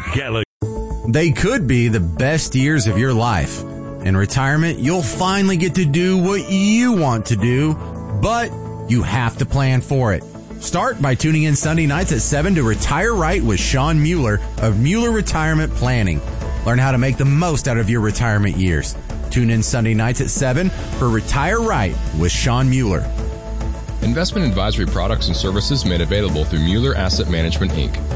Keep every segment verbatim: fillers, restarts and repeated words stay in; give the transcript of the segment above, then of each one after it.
Gallagher. They could be the best years of your life. In retirement, you'll finally get to do what you want to do, but you have to plan for it. Start by tuning in Sunday nights at seven to Retire Right with Sean Mueller of Mueller Retirement Planning. Learn how to make the most out of your retirement years. Tune in Sunday nights at seven for Retire Right with Sean Mueller. Investment advisory products and services made available through Mueller Asset Management, Incorporated.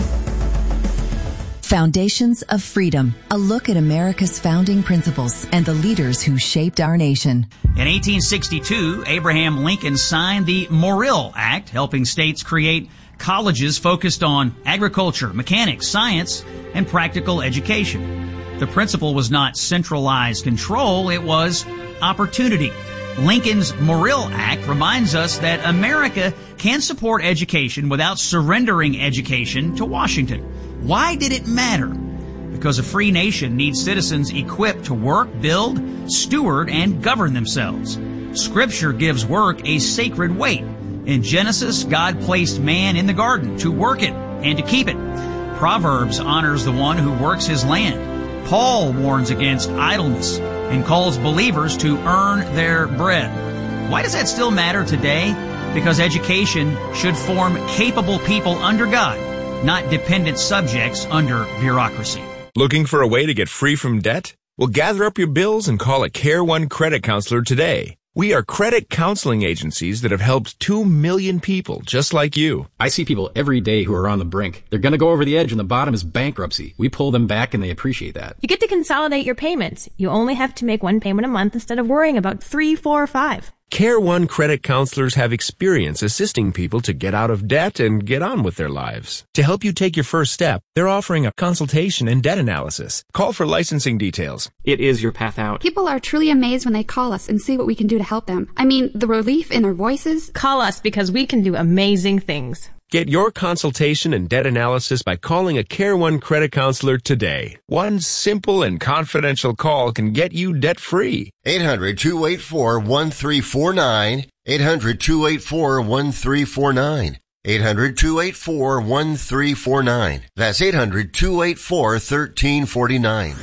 Foundations of Freedom, a look at America's founding principles and the leaders who shaped our nation. In eighteen sixty-two, Abraham Lincoln signed the Morrill Act, helping states create colleges focused on agriculture, mechanics, science, and practical education. The principle was not centralized control, it was opportunity. Lincoln's Morrill Act reminds us that America can support education without surrendering education to Washington. Why did it matter? Because a free nation needs citizens equipped to work, build, steward, and govern themselves. Scripture gives work a sacred weight. In Genesis, God placed man in the garden to work it and to keep it. Proverbs honors the one who works his land. Paul warns against idleness and calls believers to earn their bread. Why does that still matter today? Because education should form capable people under God, not dependent subjects under bureaucracy. Looking for a way to get free from debt? Well, gather up your bills and call a Care One credit counselor today. We are credit counseling agencies that have helped two million people just like you. I see people every day who are on the brink. They're going to go over the edge and the bottom is bankruptcy. We pull them back and they appreciate that. You get to consolidate your payments. You only have to make one payment a month instead of worrying about three, four, or five. Care One credit counselors have experience assisting people to get out of debt and get on with their lives. To help you take your first step, they're offering a consultation and debt analysis. Call for licensing details. It is your path out. People are truly amazed when they call us and see what we can do to help them. I mean, the relief in their voices. Call us because we can do amazing things. Get your consultation and debt analysis by calling a Care One credit counselor today. One simple and confidential call can get you debt-free. eight hundred, two eight four, one three four nine. eight hundred, two eight four, one three four nine. eight hundred, two eight four, one three four nine. That's eight hundred, two eight four, one three four nine.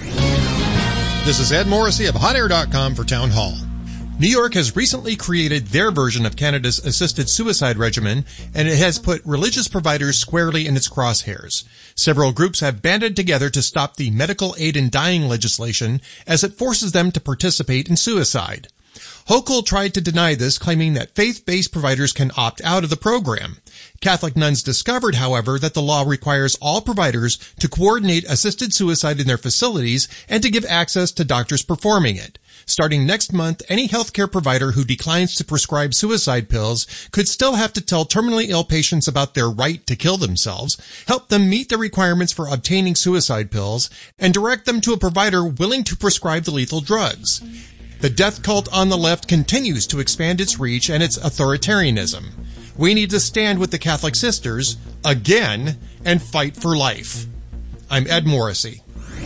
This is Ed Morrissey of hot air dot com for Town Hall. New York has recently created their version of Canada's assisted suicide regimen, and it has put religious providers squarely in its crosshairs. Several groups have banded together to stop the medical aid in dying legislation as it forces them to participate in suicide. Hochul tried to deny this, claiming that faith-based providers can opt out of the program. Catholic nuns discovered, however, that the law requires all providers to coordinate assisted suicide in their facilities and to give access to doctors performing it. Starting next month, any healthcare provider who declines to prescribe suicide pills could still have to tell terminally ill patients about their right to kill themselves, help them meet the requirements for obtaining suicide pills, and direct them to a provider willing to prescribe the lethal drugs. The death cult on the left continues to expand its reach and its authoritarianism. We need to stand with the Catholic Sisters, again, and fight for life. I'm Ed Morrissey.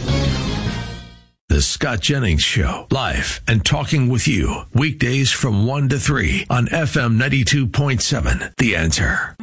The Scott Jennings Show, live and talking with you, weekdays from one to three on F M ninety-two point seven, The Answer.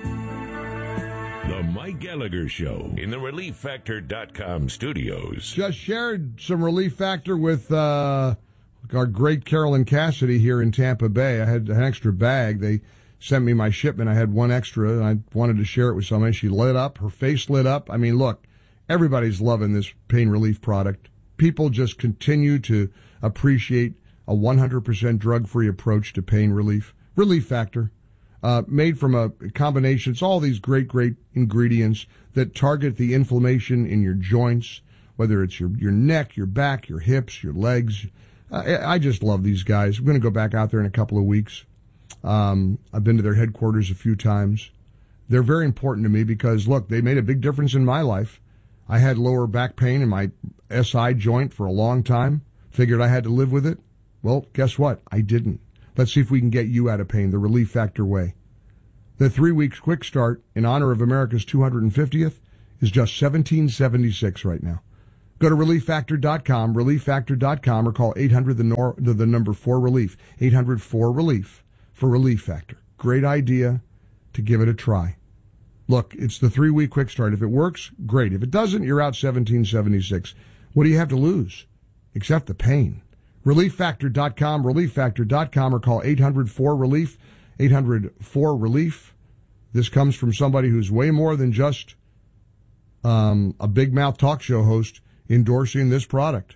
The Mike Gallagher Show in the Relief Factor dot com studios. Just shared some Relief Factor with uh, our great Carolyn Cassidy here in Tampa Bay. I had an extra bag. They sent me my shipment. I had one extra, and I wanted to share it with somebody. She lit up. Her face lit up. I mean, look, everybody's loving this pain relief product. People just continue to appreciate a one hundred percent drug-free approach to pain relief. Relief Factor, uh, made from a combination. It's all these great, great ingredients that target the inflammation in your joints, whether it's your, your neck, your back, your hips, your legs. Uh, I just love these guys. I'm going to go back out there in a couple of weeks. Um, I've been to their headquarters a few times. They're very important to me because, look, they made a big difference in my life. I had lower back pain in my S I joint for a long time. Figured I had to live with it. Well, guess what? I didn't. Let's see if we can get you out of pain the Relief Factor way. The three weeks quick start in honor of America's two hundred fiftieth is just seventeen seventy-six right now. Go to relief factor dot com, relief factor dot com, or call eight hundred the, nor- the, the number four relief, eight hundred four relief for Relief Factor. Great idea to give it a try. Look, it's the three-week quick start. If it works, great. If it doesn't, you're out seventeen seventy-six. What do you have to lose? Except the pain. relief factor dot com, relief factor dot com, or call eight hundred four relief, eight hundred four relief. This comes from somebody who's way more than just um, a big mouth talk show host endorsing this product.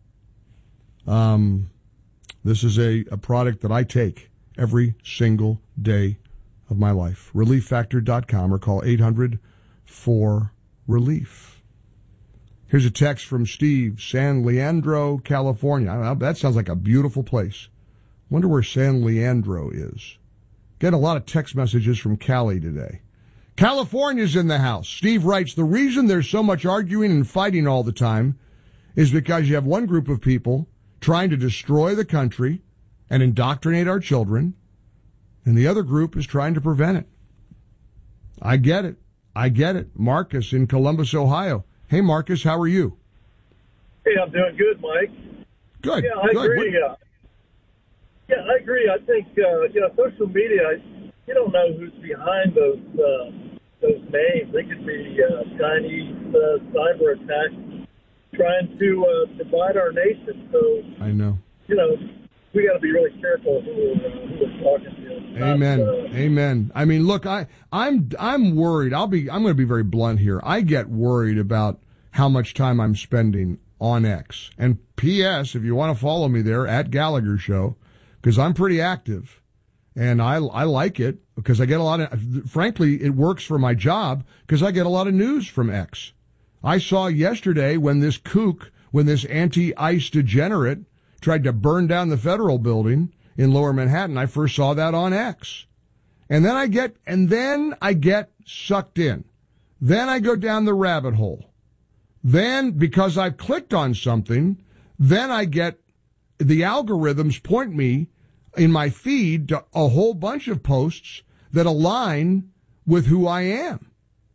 Um, this is a, a product that I take every single day of my life. relief factor dot com, or call eight hundred four relief. Here's a text from Steve, San Leandro, California. That sounds like a beautiful place. Wonder where San Leandro is. Get a lot of text messages from Cali today. California's in the house. Steve writes, the reason there's so much arguing and fighting all the time is because you have one group of people trying to destroy the country and indoctrinate our children, and the other group is trying to prevent it. I get it. I get it. Marcus in Columbus, Ohio. Hey, Marcus, how are you? Hey, I'm doing good, Mike. Good. Yeah, I good. agree. Uh, yeah, I agree. I think, uh, you know, social media, you don't know who's behind those uh, those names. They could be uh, Chinese uh, cyber attacks trying to uh, divide our nation. So, I know. You know, we got to be really careful who, uh, who we're talking to. Amen. Not, uh, Amen. I mean, look, I, I'm, I'm worried. I'll be, I'm going to be very blunt here. I get worried about how much time I'm spending on X. And P S, if you want to follow me there, at Gallagher Show, because I'm pretty active and I, I like it because I get a lot of, frankly, it works for my job because I get a lot of news from X. I saw yesterday when this kook, when this anti-ICE degenerate tried to burn down the federal building in Lower Manhattan. I first saw that on X. And then I get, and then I get sucked in. Then I go down the rabbit hole. Then, because I've clicked on something, then I get, the algorithms point me in my feed to a whole bunch of posts that align with who I am.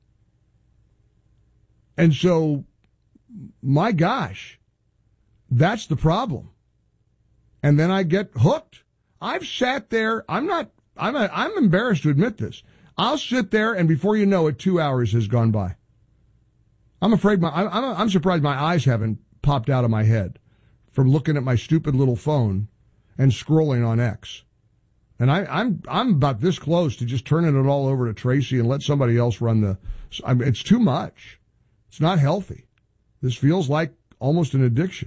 And so, my gosh, that's the problem. And then I get hooked. I've sat there. I'm not, I'm, a, I'm embarrassed to admit this. I'll sit there and before you know it, two hours has gone by. I'm afraid my, I'm, I'm surprised my eyes haven't popped out of my head from looking at my stupid little phone and scrolling on X. And I, I'm, I'm about this close to just turning it all over to Tracy and let somebody else run the, I mean, it's too much. It's not healthy. This feels like almost an addiction.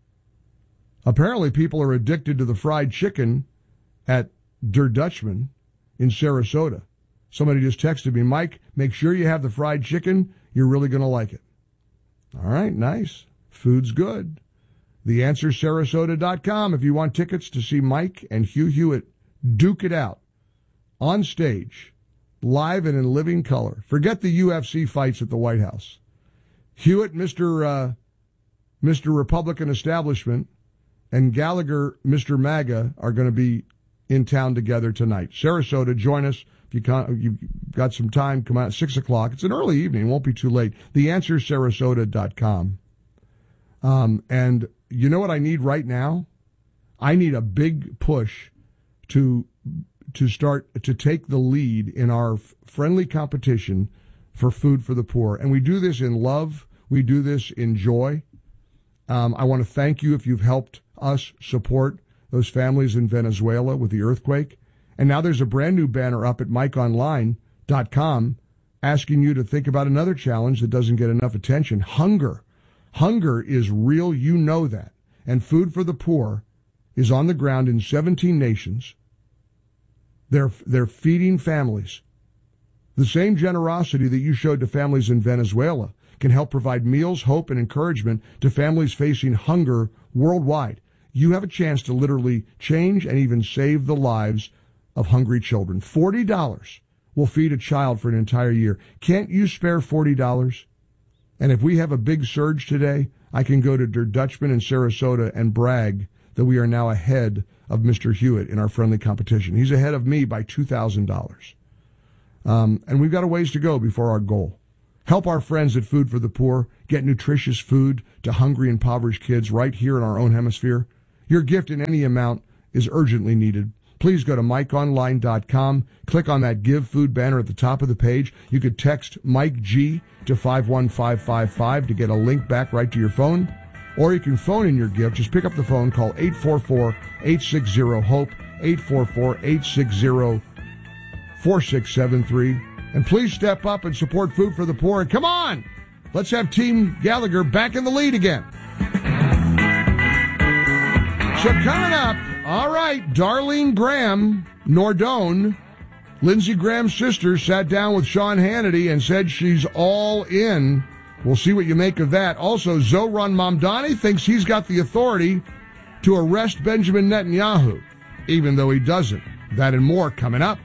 Apparently people are addicted to the fried chicken at Der Dutchman in Sarasota. Somebody just texted me, Mike, make sure you have the fried chicken. You're really going to like it. All right, nice. Food's good. the answer sarasota dot com if you want tickets to see Mike and Hugh Hewitt duke it out on stage, live and in living color. Forget the U F C fights at the White House. Hewitt, Mister Uh, Mister Republican establishment, and Gallagher, Mister MAGA, are going to be in town together tonight. Sarasota, join us. If you can, you've got some time, come out at six o'clock. It's an early evening. It won't be too late. the answer sarasota dot com. Um, and you know what I need right now? I need a big push to to start to take the lead in our f- friendly competition for Food for the Poor. And we do this in love. We do this in joy. Um, I want to thank you if you've helped us support those families in Venezuela with the earthquake. And now there's a brand new banner up at mike online dot com asking you to think about another challenge that doesn't get enough attention. Hunger. Hunger is real. You know that. And Food for the Poor is on the ground in seventeen nations. They're, they're feeding families. The same generosity that you showed to families in Venezuela can help provide meals, hope, and encouragement to families facing hunger worldwide. You have a chance to literally change and even save the lives of hungry children. forty dollars will feed a child for an entire year. Can't you spare forty dollars? And if we have a big surge today, I can go to Der Dutchman in Sarasota and brag that we are now ahead of Mister Hewitt in our friendly competition. He's ahead of me by two thousand dollars. Um, and we've got a ways to go before our goal. Help our friends at Food for the Poor get nutritious food to hungry, impoverished kids right here in our own hemisphere. Your gift in any amount is urgently needed. please go to mike online dot com. Click on that Give Food banner at the top of the page. You could text Mike G to five one five five five to get a link back right to your phone. Or you can phone in your gift. Just pick up the phone, call eight four four, eight six zero, HOPE, eight four four, eight six zero, four six seven three. And please step up and support Food for the Poor. And come on, let's have Team Gallagher back in the lead again. So coming up, all right, Darlene Graham, Nordone, Lindsey Graham's sister, sat down with Sean Hannity and said she's all in. We'll see what you make of that. Also, Zohran Mamdani thinks he's got the authority to arrest Benjamin Netanyahu, even though he doesn't. That and more coming up.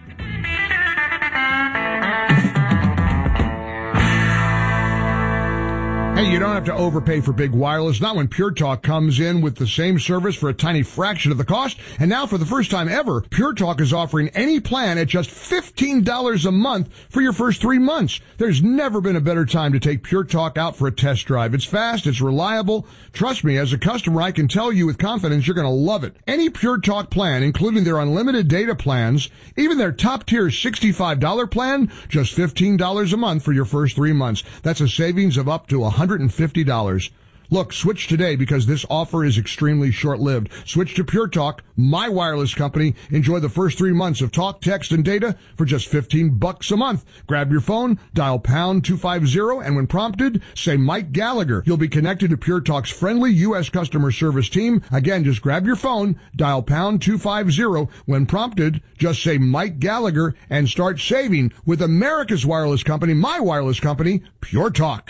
Hey, you don't have to overpay for big wireless, not when Pure Talk comes in with the same service for a tiny fraction of the cost. And now, for the first time ever, Pure Talk is offering any plan at just fifteen dollars a month for your first three months. There's never been a better time to take Pure Talk out for a test drive. It's fast, it's reliable. Trust me, as a customer, I can tell you with confidence you're going to love it. Any Pure Talk plan, including their unlimited data plans, even their top-tier sixty-five dollars plan, just fifteen dollars a month for your first three months. That's a savings of up to one hundred fifty dollars. Look, switch today because this offer is extremely short-lived. Switch to Pure Talk, my wireless company. Enjoy the first three months of talk, text, and data for just fifteen bucks a month. Grab your phone, dial pound two fifty, and when prompted, say Mike Gallagher. You'll be connected to Pure Talk's friendly U S customer service team. Again, just grab your phone, dial pound two fifty. When prompted, just say Mike Gallagher and start saving with America's wireless company, my wireless company, Pure Talk.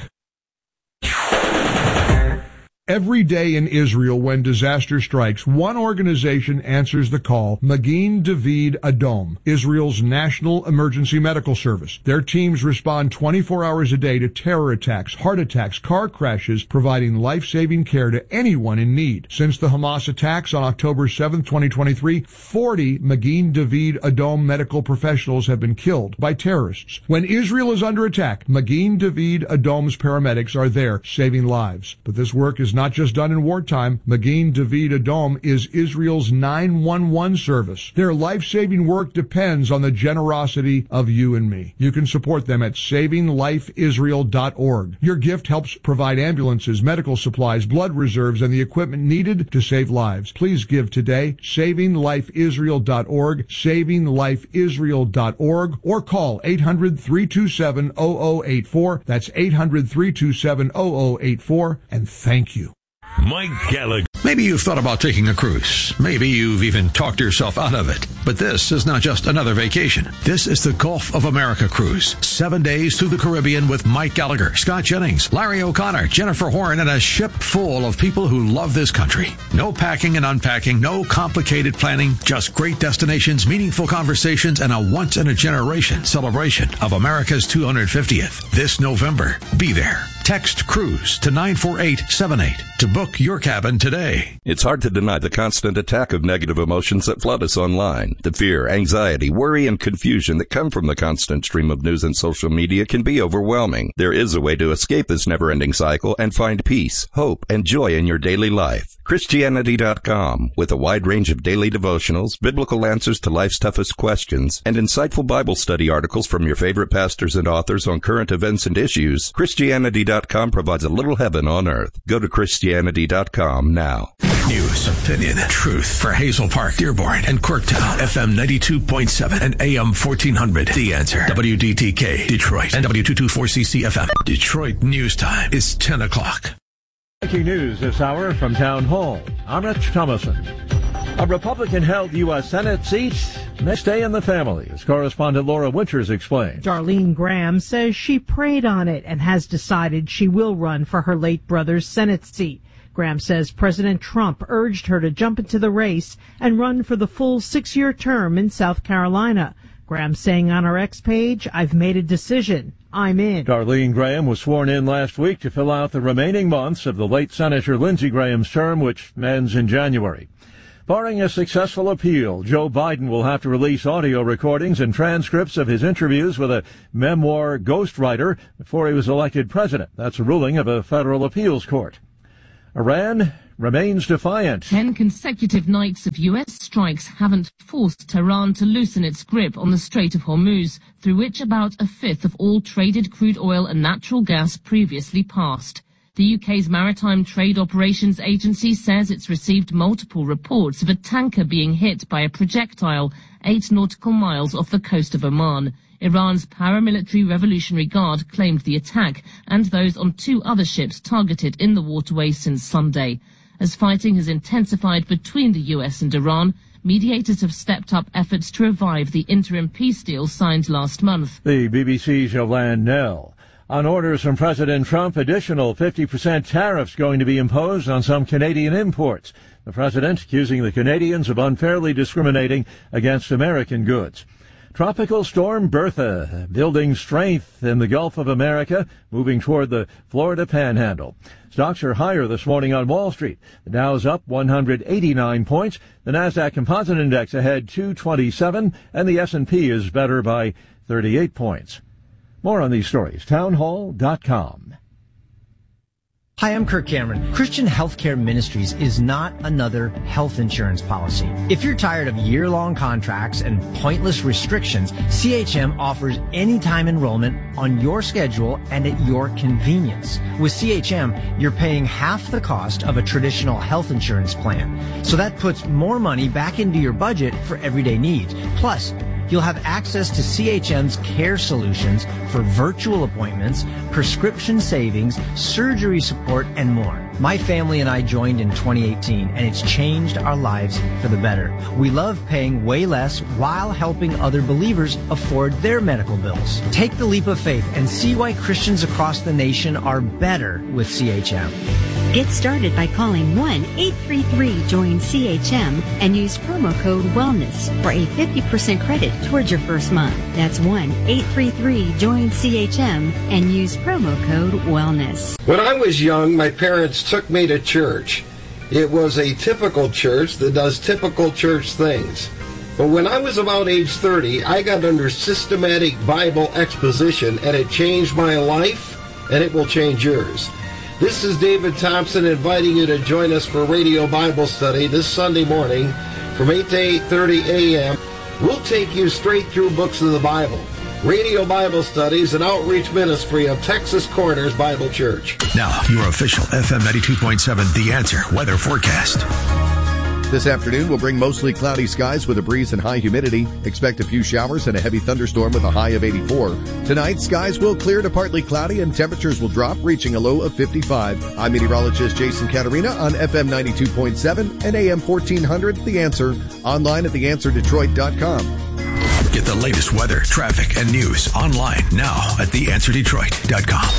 Every day in Israel when disaster strikes, one organization answers the call, Magen David Adom, Israel's national emergency medical service. Their teams respond twenty-four hours a day to terror attacks, heart attacks, car crashes, providing life-saving care to anyone in need. Since the Hamas attacks on October seventh, twenty twenty-three, forty Magen David Adom medical professionals have been killed by terrorists. When Israel is under attack, Magen David Adom's paramedics are there saving lives. But this work is not just done in wartime. Magen David Adom is Israel's nine one one service. Their life-saving work depends on the generosity of you and me. You can support them at saving life israel dot org. Your gift helps provide ambulances, medical supplies, blood reserves, and the equipment needed to save lives. Please give today, saving life israel dot org, saving life israel dot org, or call eight hundred, three two seven, zero zero eight four. That's eight hundred, three two seven, zero zero eight four, and thank you. Mike Gallagher. Maybe you've thought about taking a cruise. Maybe you've even talked yourself out of it. But this is not just another vacation. This is the Gulf of America cruise. Seven days through the Caribbean with Mike Gallagher, Scott Jennings, Larry O'Connor, Jennifer Horn, and a ship full of people who love this country. No packing and unpacking, no complicated planning, just great destinations, meaningful conversations, and a once-in-a-generation celebration of America's two hundred fiftieth. This November, be there. Text CRUISE to nine four eight seven eight to book your cabin today. It's hard to deny the constant attack of negative emotions that flood us online. The fear, anxiety, worry, and confusion that come from the constant stream of news and social media can be overwhelming. There is a way to escape this never-ending cycle and find peace, hope, and joy in your daily life. Christianity dot com, with a wide range of daily devotionals, biblical answers to life's toughest questions, and insightful Bible study articles from your favorite pastors and authors on current events and issues, Christianity dot com provides a little heaven on earth. Go to Christianity dot com now. News, opinion, truth for Hazel Park, Dearborn, and Corktown. F M ninety-two point seven and A M fourteen hundred. The Answer. W D T K, Detroit, and W two twenty-four C C F M. Detroit News Time is ten o'clock. Breaking news this hour from Town Hall. I'm Rich Thomason. A Republican-held U S Senate seat may stay in the family, as correspondent Laura Winters explained. Darlene Graham says she prayed on it and has decided she will run for her late brother's Senate seat. Graham says President Trump urged her to jump into the race and run for the full six-year term in South Carolina. Graham saying on her X page, "I've made a decision. I'm in." Darlene Graham was sworn in last week to fill out the remaining months of the late Senator Lindsey Graham's term, which ends in January. Barring a successful appeal, Joe Biden will have to release audio recordings and transcripts of his interviews with a memoir ghostwriter before he was elected president. That's a ruling of a federal appeals court. Iran remains defiant. Ten consecutive nights of U S strikes haven't forced Tehran to loosen its grip on the Strait of Hormuz, through which about a fifth of all traded crude oil and natural gas previously passed. The U K's Maritime Trade Operations Agency says it's received multiple reports of a tanker being hit by a projectile eight nautical miles off the coast of Oman. Iran's paramilitary Revolutionary Guard claimed the attack and those on two other ships targeted in the waterway since Sunday. As fighting has intensified between the U S and Iran, mediators have stepped up efforts to revive the interim peace deal signed last month. The B B C's Yolande Knell. On orders from President Trump, additional fifty percent tariffs going to be imposed on some Canadian imports. The president accusing the Canadians of unfairly discriminating against American goods. Tropical storm Bertha building strength in the Gulf of America, moving toward the Florida Panhandle. Stocks are higher this morning on Wall Street. The Dow's up one hundred eighty-nine points. The Nasdaq Composite Index ahead two twenty-seven, and the S and P is better by thirty-eight points. More on these stories, townhall dot com. Hi, I'm Kirk Cameron. Christian Healthcare Ministries is not another health insurance policy. If you're tired of year-long contracts and pointless restrictions, C H M offers anytime enrollment on your schedule and at your convenience. With C H M, you're paying half the cost of a traditional health insurance plan. So that puts more money back into your budget for everyday needs. Plus, you'll have access to C H M's care solutions for virtual appointments, prescription savings, surgery support, and more. My family and I joined in twenty eighteen, and it's changed our lives for the better. We love paying way less while helping other believers afford their medical bills. Take the leap of faith and see why Christians across the nation are better with C H M. Get started by calling one eight three three join C H M and use promo code WELLNESS for a fifty percent credit towards your first month. That's one eight three three join C H M and use promo code WELLNESS. When I was young, my parents took me to church. It was a typical church that does typical church things. But when I was about age thirty, I got under systematic Bible exposition, and it changed my life, and it will change yours. This is David Thompson inviting you to join us for Radio Bible Study this Sunday morning from eight to eight thirty a.m. We'll take you straight through books of the Bible. Radio Bible Study is an outreach ministry of Texas Corners Bible Church. Now, your official F M ninety-two point seven The Answer weather forecast. This afternoon, we'll bring mostly cloudy skies with a breeze and high humidity. Expect a few showers and a heavy thunderstorm with a high of eighty-four. Tonight, skies will clear to partly cloudy and temperatures will drop, reaching a low of fifty-five. I'm meteorologist Jason Caterina on F M ninety-two point seven and A M fourteen hundred, The Answer, online at the answer detroit dot com. Get the latest weather, traffic, and news online now at the answer detroit dot com.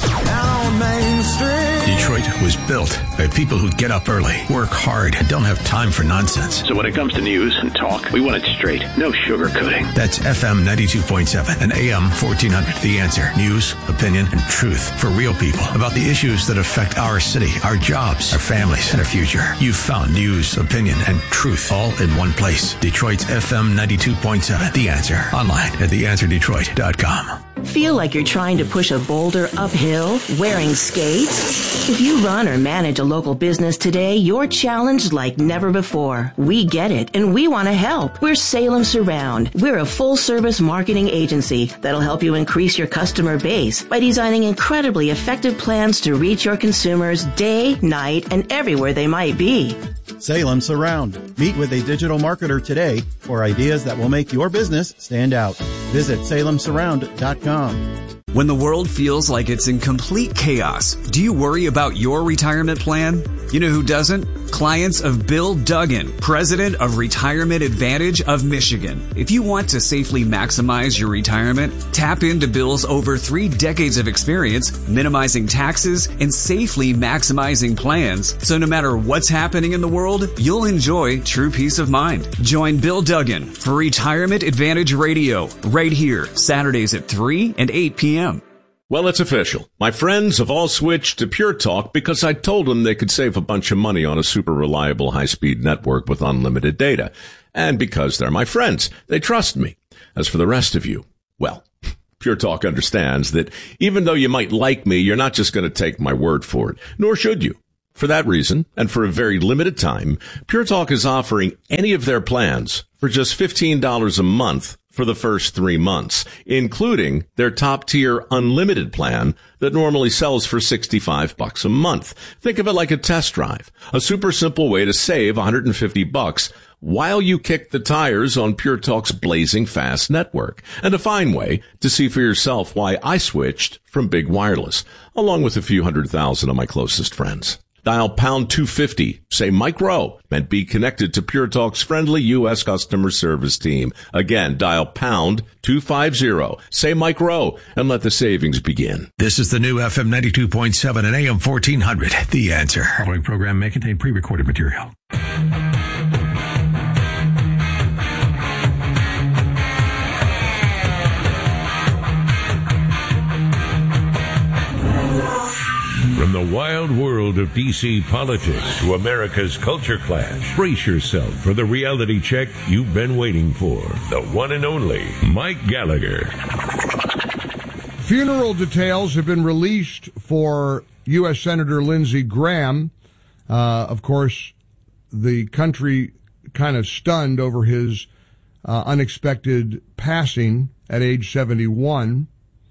Down Main Street. Detroit was built by people who get up early, work hard, and don't have time for nonsense. So when it comes to news and talk, we want it straight. No sugarcoating. That's F M ninety-two point seven and A M fourteen hundred. The Answer. News, opinion, and truth for real people about the issues that affect our city, our jobs, our families, and our future. You've found news, opinion, and truth all in one place. Detroit's F M ninety-two point seven. The Answer. Online at the answer detroit dot com. Feel like you're trying to push a boulder uphill wearing skates? If you run or manage a local business today, you're challenged like never before. We get it, and we want to help. We're Salem Surround. We're a full-service marketing agency that'll help you increase your customer base by designing incredibly effective plans to reach your consumers day, night, and everywhere they might be. Salem Surround. Meet with a digital marketer today for ideas that will make your business stand out. Visit salem surround dot com. When the world feels like it's in complete chaos, do you worry about your retirement plan? You know who doesn't? Clients of Bill Duggan, president of Retirement Advantage of Michigan. If you want to safely maximize your retirement, tap into Bill's over three decades of experience minimizing taxes and safely maximizing plans. So no matter what's happening in the world, you'll enjoy true peace of mind. Join Bill Duggan for Retirement Advantage Radio right here, Saturdays at three and eight p.m. Well, it's official. My friends have all switched to Pure Talk because I told them they could save a bunch of money on a super reliable high-speed network with unlimited data. And because they're my friends, they trust me. As for the rest of you, well, Pure Talk understands that even though you might like me, you're not just going to take my word for it, nor should you. For that reason, and for a very limited time, Pure Talk is offering any of their plans for just fifteen dollars a month for the first three months, including their top-tier unlimited plan that normally sells for sixty-five bucks a month. Think of it like a test drive, a super simple way to save one hundred fifty bucks while you kick the tires on Pure Talk's blazing fast network, and a fine way to see for yourself why I switched from Big Wireless, along with a few hundred thousand of my closest friends. Dial pound two fifty, say Mike Rowe, and be connected to Pure Talk's friendly U S customer service team. Again, dial pound two fifty, say Mike Rowe, and let the savings begin. This is the new F M ninety-two point seven and A M fourteen hundred, The Answer. The following program may contain pre-recorded material. From the wild world of D C politics to America's culture clash, brace yourself for the reality check you've been waiting for. The one and only Mike Gallagher. Funeral details have been released for U S Senator Lindsey Graham. Uh, of course, the country kind of stunned over his uh, unexpected passing at age seventy-one.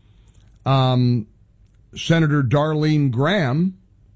Um... Senator Darlene Graham,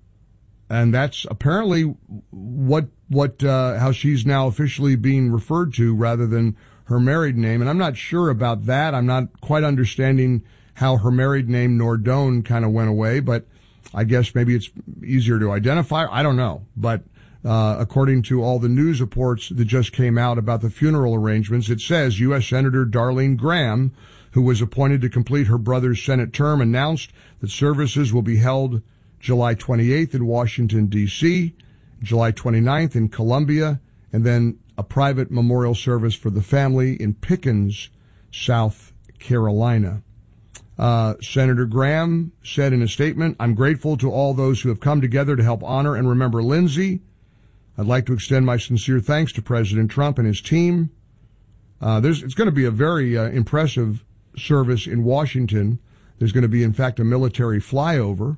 and that's apparently what what uh, how she's now officially being referred to rather than her married name. And I'm not sure about that. I'm not quite understanding how her married name Nordone kind of went away, but I guess maybe it's easier to identify. I don't know. But uh, according to all the news reports that just came out about the funeral arrangements, it says U S Senator Darlene Graham, who was appointed to complete her brother's Senate term, announced that services will be held July twenty-eighth in Washington, D C, July twenty-ninth in Columbia, and then a private memorial service for the family in Pickens, South Carolina. Uh, Senator Graham said in a statement, "I'm grateful to all those who have come together to help honor and remember Lindsey. I'd like to extend my sincere thanks to President Trump and his team." Uh, there's, it's going to be a very uh, impressive service in Washington. There's going to be, in fact, a military flyover,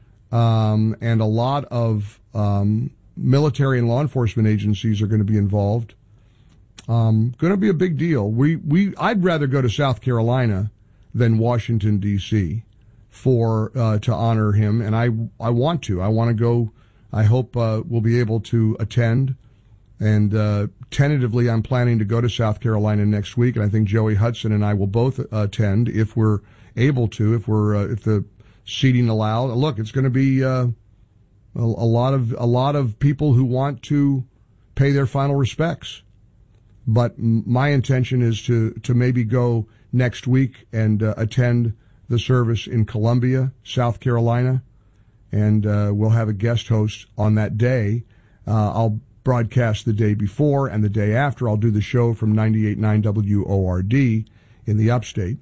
um, and a lot of um, military and law enforcement agencies are going to be involved. Um, going to be a big deal. We we I'd rather go to South Carolina than Washington D C for uh, to honor him, and I I want to. I want to go. I hope uh, we'll be able to attend. And uh, tentatively, I'm planning to go to South Carolina next week, and I think Joey Hudson and I will both attend if we're able to, if we're uh, if the seating allows. Look, it's going to be uh, a, a lot of a lot of people who want to pay their final respects. But my intention is to to maybe go next week and uh, attend the service in Columbia, South Carolina, and uh, we'll have a guest host on that day. Uh, I'll broadcast the day before, and the day after I'll do the show from ninety-eight point nine W O R D in the upstate.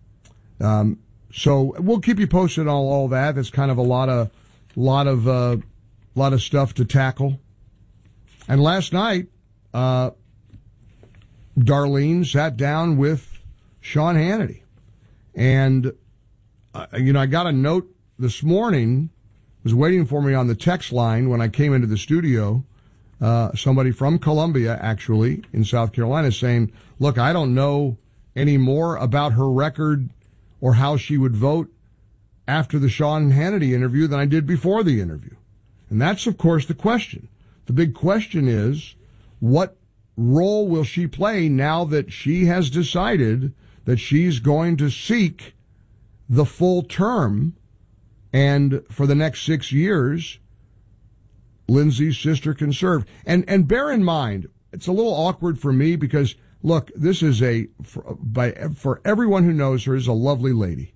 Um, so we'll keep you posted on all, all that. That's kind of a lot of, lot of, uh, lot of stuff to tackle. And last night, uh, Darlene sat down with Sean Hannity. And, uh, you know, I got a note this morning, was waiting for me on the text line when I came into the studio. Uh, somebody from Columbia, actually, in South Carolina, saying, look, I don't know any more about her record or how she would vote after the Sean Hannity interview than I did before the interview. And that's, of course, the question. The big question is, what role will she play now that she has decided that she's going to seek the full term, and for the next six years, Lindsey's sister can serve? And and bear in mind, it's a little awkward for me because, look, this is a, for, by, for everyone who knows her, is a lovely lady.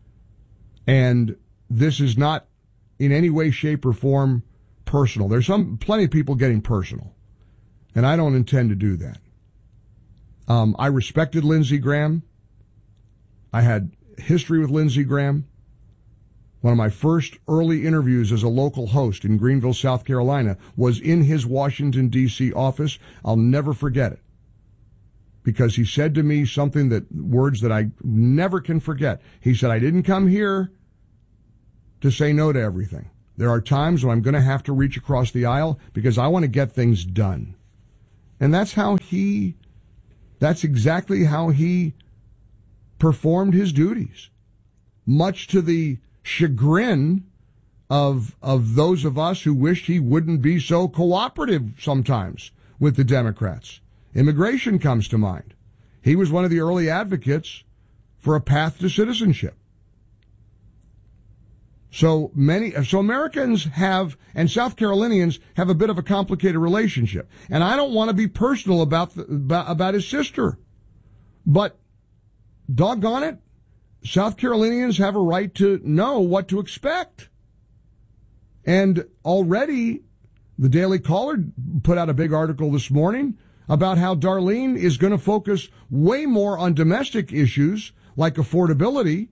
And this is not in any way, shape, or form personal. There's some plenty of people getting personal, and I don't intend to do that. Um, I respected Lindsey Graham. I had history with Lindsey Graham. One of my first early interviews as a local host in Greenville, South Carolina, was in his Washington, D C office. I'll never forget it, because he said to me something that, words that I never can forget. He said, I didn't come here to say no to everything. There are times when I'm going to have to reach across the aisle because I want to get things done. And that's how he, that's exactly how he performed his duties, much to the chagrin of of those of us who wished he wouldn't be so cooperative sometimes with the Democrats. Immigration comes to mind. He was one of the early advocates for a path to citizenship. So many, so Americans have, and South Carolinians have a bit of a complicated relationship. And I don't want to be personal about the, about, about his sister, but doggone it, South Carolinians have a right to know what to expect. And already the Daily Caller put out a big article this morning about how Darlene is going to focus way more on domestic issues like affordability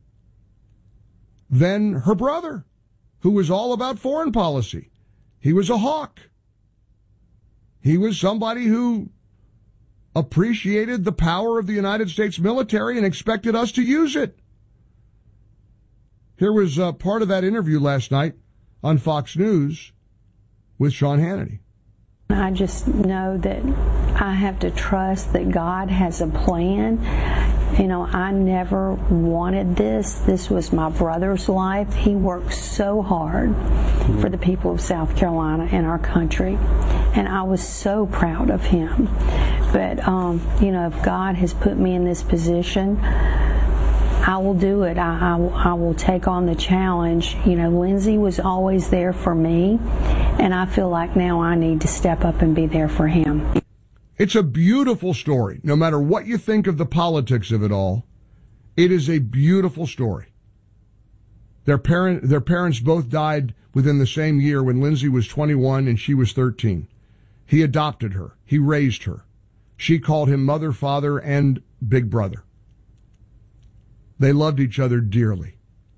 than her brother, who was all about foreign policy. He was a hawk. He was somebody who appreciated the power of the United States military and expected us to use it. Here was uh, part of that interview last night on Fox News with Sean Hannity. I just know that I have to trust that God has a plan. You know, I never wanted this. This was my brother's life. He worked so hard for the people of South Carolina and our country, and I was so proud of him. But, um, you know, if God has put me in this position, I will do it. I, I, I will take on the challenge. You know, Lindsey was always there for me, and I feel like now I need to step up and be there for him. It's a beautiful story. No matter what you think of the politics of it all, it is a beautiful story. Their parent, their parents both died within the same year when Lindsey was twenty-one and she was thirteen. He adopted her. He raised her. She called him mother, father, and big brother. They loved each other dearly.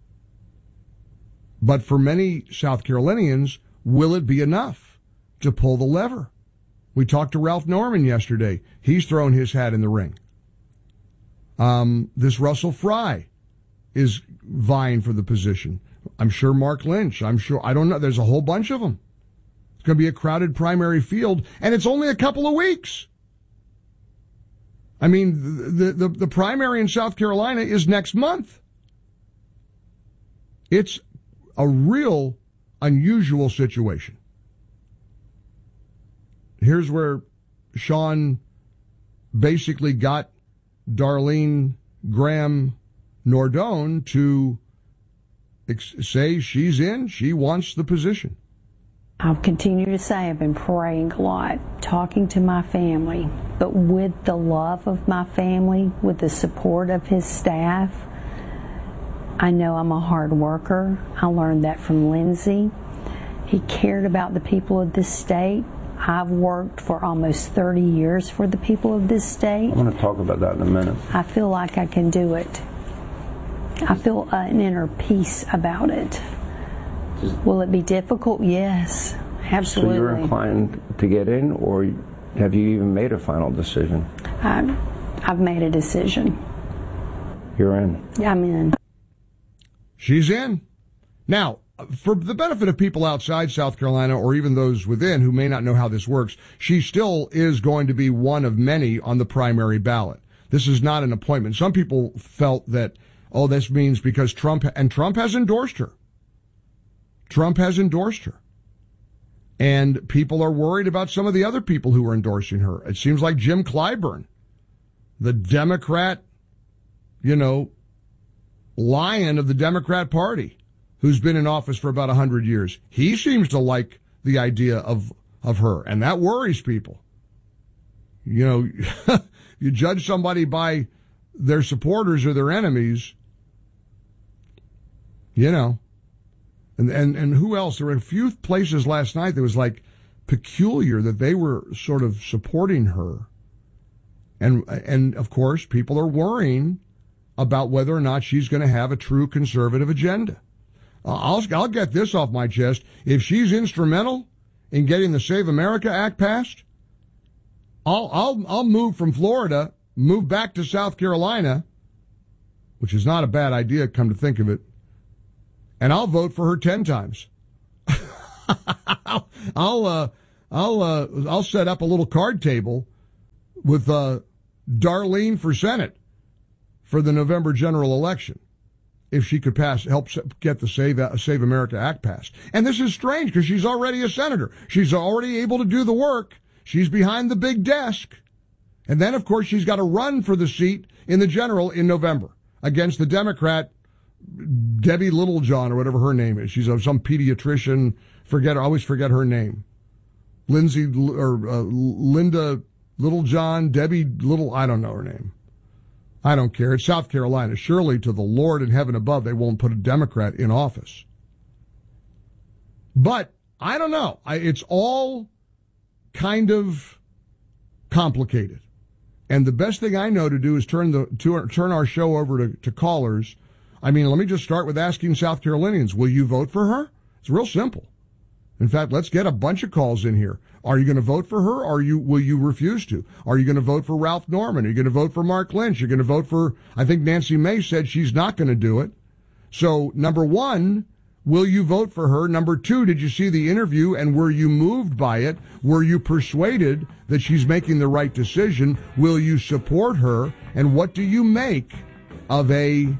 But for many South Carolinians, will it be enough to pull the lever? We talked to Ralph Norman yesterday. He's thrown his hat in the ring. Um, this Russell Fry is vying for the position. I'm sure Mark Lynch. I'm sure, I don't know. There's a whole bunch of them. It's going to be a crowded primary field, and it's only a couple of weeks. I mean, the, the, the primary in South Carolina is next month. It's a real unusual situation. Here's where Sean basically got Darlene Graham Nordone to ex- say she's in, she wants the position. I'll continue to say I've been praying a lot, talking to my family, but with the love of my family, with the support of his staff. I know I'm a hard worker. I learned that from Lindsey. He cared about the people of this state. I've worked for almost thirty years for the people of this state. I want to talk about that in a minute. I feel like I can do it. I feel uh, an inner peace about it. Will it be difficult? Yes, absolutely. So you're inclined to get in, or have you even made a final decision? I, I've made a decision. You're in. I'm in. She's in. Now, for the benefit of people outside South Carolina or even those within who may not know how this works, she still is going to be one of many on the primary ballot. This is not an appointment. Some people felt that, oh, this means because Trump, and Trump has endorsed her. Trump has endorsed her. And people are worried about some of the other people who are endorsing her. It seems like Jim Clyburn, the Democrat, you know, lion of the Democrat Party, who's been in office for about a hundred years. He seems to like the idea of, of her, and that worries people. You know, you judge somebody by their supporters or their enemies, you know. And, and, and who else? There were a few places last night that was like peculiar that they were sort of supporting her. And, and of course, people are worrying about whether or not she's going to have a true conservative agenda. I'll, I'll get this off my chest. If she's instrumental in getting the Save America Act passed, I'll, I'll, I'll move from Florida, move back to South Carolina, which is not a bad idea, come to think of it, and I'll vote for her ten times. I'll uh, I'll uh, I'll set up a little card table with uh, Darlene for Senate for the November general election, if she could pass, help get the Save Save America Act passed. And this is strange because she's already a senator. She's already able to do the work. She's behind the big desk. And then, of course, she's got to run for the seat in the general in November against the Democrat Debbie Littlejohn, or whatever her name is. She's a, some pediatrician. Forget her. I always forget her name. Lindsay or uh, Linda Littlejohn, Debbie Little. I don't know her name. I don't care. It's South Carolina. Surely to the Lord in heaven above, they won't put a Democrat in office. But I don't know. I, it's all kind of complicated. And the best thing I know to do is turn the to, turn our show over to, to callers. I mean, let me just start with asking South Carolinians, will you vote for her? It's real simple. In fact, let's get a bunch of calls in here. Are you going to vote for her, or are you, will you refuse to? Are you going to vote for Ralph Norman? Are you going to vote for Mark Lynch? You're going to vote for, I think Nancy Mace said she's not going to do it. So, number one, will you vote for her? Number two, did you see the interview, and were you moved by it? Were you persuaded that she's making the right decision? Will you support her? And what do you make of a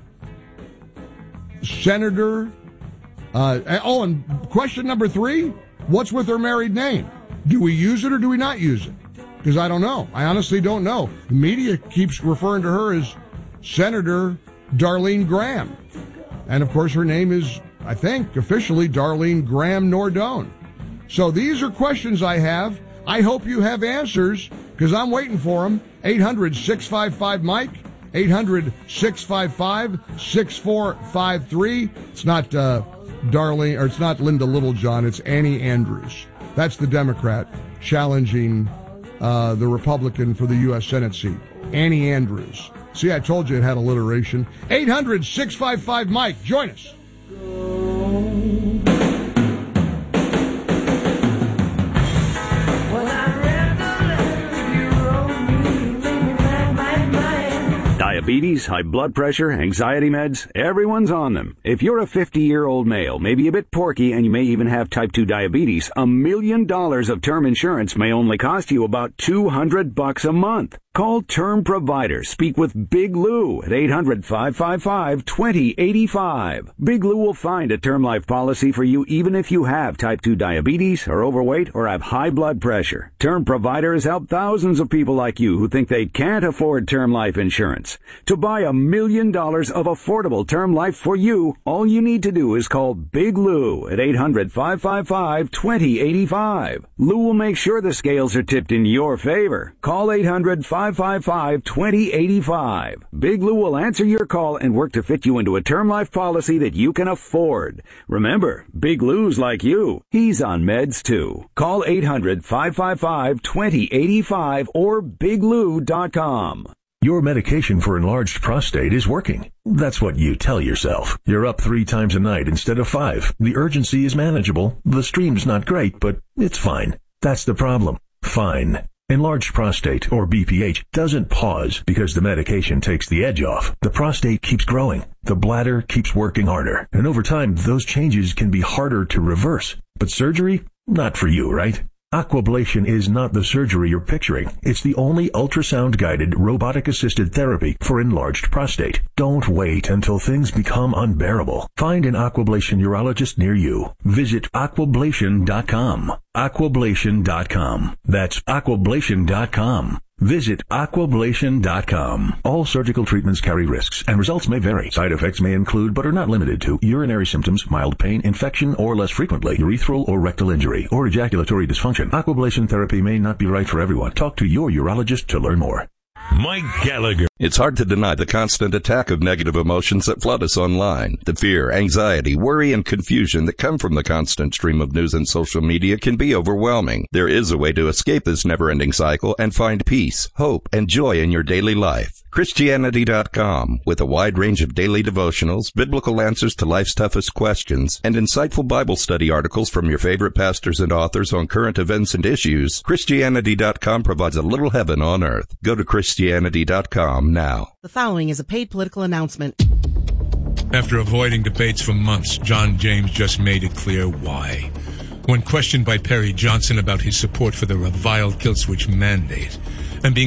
senator? Uh, oh, and question number three, what's with her married name? Do we use it or do we not use it? Because I don't know. I honestly don't know. The media keeps referring to her as Senator Darlene Graham. And, of course, her name is, I think, officially Darlene Graham Nordone. So these are questions I have. I hope you have answers, because I'm waiting for them. eight hundred, six five five, Mike. eight hundred, six five five, six four five three. It's not uh, Darlene, or it's not Linda Littlejohn. It's Annie Andrews. That's the Democrat challenging uh, the Republican for the U S Senate seat. Annie Andrews. See, I told you it had alliteration. eight hundred, six five five, Mike. Join us. Diabetes, high blood pressure, anxiety meds, everyone's on them. If you're a fifty-year-old male, maybe a bit porky, and you may even have type two diabetes, a million dollars of term insurance may only cost you about two hundred bucks a month. Call Term Provider. Speak with Big Lou at eight hundred, five five five, two zero eight five. Big Lou will find a term life policy for you even if you have type two diabetes, are overweight, or have high blood pressure. Term Provider has helped thousands of people like you who think they can't afford term life insurance. To buy a million dollars of affordable term life for you, all you need to do is call Big Lou at eight hundred, five five five, two zero eight five. Lou will make sure the scales are tipped in your favor. Call eight hundred, five five five, two zero eight five. Big Lou will answer your call and work to fit you into a term life policy that you can afford. Remember, Big Lou's like you. He's on meds too. Call eight hundred, five five five, two zero eight five or big lou dot com. Your medication for enlarged prostate is working. That's what you tell yourself. You're up three times a night instead of five. The urgency is manageable. The stream's not great, but it's fine. That's the problem. Fine. Enlarged prostate, or B P H, doesn't pause because the medication takes the edge off. The prostate keeps growing. The bladder keeps working harder. And over time, those changes can be harder to reverse. But surgery? Not for you, right? Aquablation is not the surgery you're picturing. It's the only ultrasound-guided, robotic-assisted therapy for enlarged prostate. Don't wait until things become unbearable. Find an Aquablation urologist near you. Visit aquablation dot com. aquablation dot com. That's aquablation dot com. Visit aquablation dot com. All surgical treatments carry risks, and results may vary. Side effects may include, but are not limited to, urinary symptoms, mild pain, infection, or less frequently, urethral or rectal injury, or ejaculatory dysfunction. Aquablation therapy may not be right for everyone. Talk to your urologist to learn more. Mike Gallagher. It's hard to deny the constant attack of negative emotions that flood us online. The fear, anxiety, worry, and confusion that come from the constant stream of news and social media can be overwhelming. There is a way to escape this never-ending cycle and find peace, hope, and joy in your daily life. Christianity dot com, with a wide range of daily devotionals, biblical answers to life's toughest questions, and insightful Bible study articles from your favorite pastors and authors on current events and issues, Christianity dot com provides a little heaven on earth. Go to Christianity dot com now. The following is a paid political announcement. After avoiding debates for months, John James just made it clear why. when questioned by Perry Johnson about his support for the reviled kill switch mandate and being